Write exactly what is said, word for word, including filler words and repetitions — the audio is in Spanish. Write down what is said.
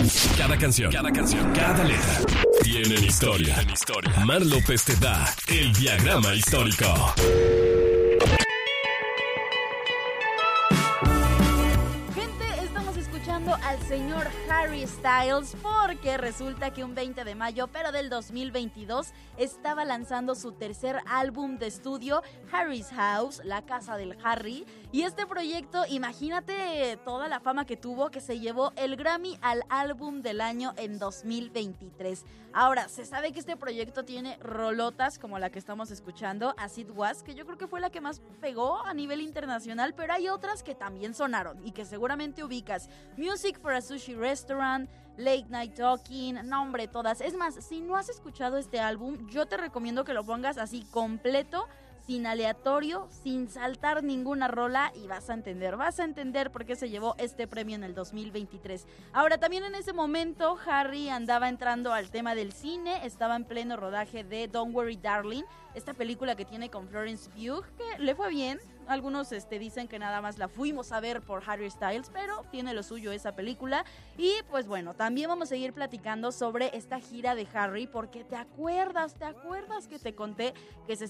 Cada canción, cada canción, cada letra tienen historia. Tienen historia. Mar López te da el diagrama histórico. Al señor Harry Styles porque resulta que un veinte de mayo pero del dos mil veintidós estaba lanzando su tercer álbum de estudio, Harry's House, la casa del Harry, y este proyecto, imagínate toda la fama que tuvo, que se llevó el Grammy al álbum del año en dos mil veintitrés. Ahora, se sabe que este proyecto tiene rolotas como la que estamos escuchando, As It Was, que yo creo que fue la que más pegó a nivel internacional, pero hay otras que también sonaron y que seguramente ubicas. Music for a Sushi Restaurant, Late Night Talking, no hombre, todas. Es más, si no has escuchado este álbum, yo te recomiendo que lo pongas así completo, sin aleatorio, sin saltar ninguna rola y vas a entender, vas a entender por qué se llevó este premio en el dos mil veintitrés. Ahora, también en ese momento, Harry andaba entrando al tema del cine, estaba en pleno rodaje de Don't Worry Darling, esta película que tiene con Florence Pugh, que le fue bien. Algunos este, dicen que nada más la fuimos a ver por Harry Styles, pero tiene lo suyo esa película. Y pues bueno, también vamos a seguir platicando sobre esta gira de Harry, porque te acuerdas, te acuerdas que te conté que se